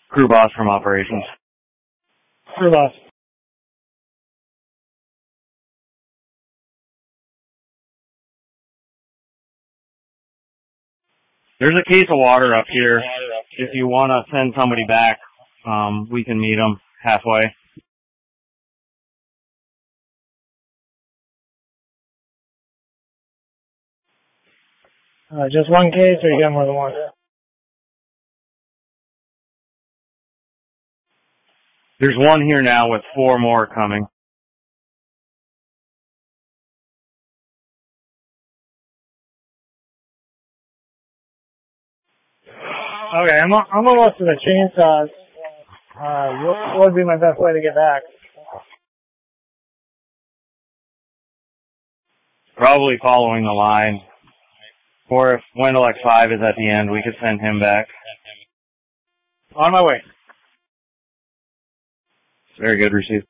Crew boss from operations. Crew boss. There's a case of water up here. If you want to send somebody back, we can meet them halfway. Just one case, or you got more than one? There's one here now with 4 more coming. Okay, I'm almost to the chainsaws. What would be my best way to get back? Probably following the line. Or if Wendell X5 is at the end, we could send him back. On my way. Very good, received.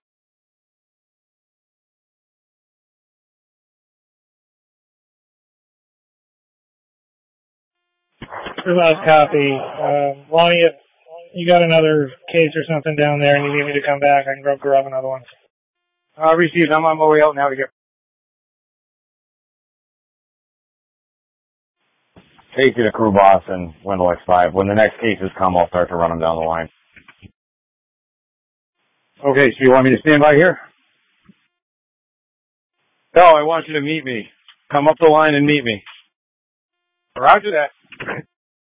Last copy. Lonnie, if you got another case or something down there and you need me to come back, I can go grab another one. Received. I'm on my way out now to get. Casey to crew boss and Wendell X5. When the next cases come, I'll start to run them down the line. Okay, so you want me to stand by here? No, I want you to meet me. Come up the line and meet me. Roger that.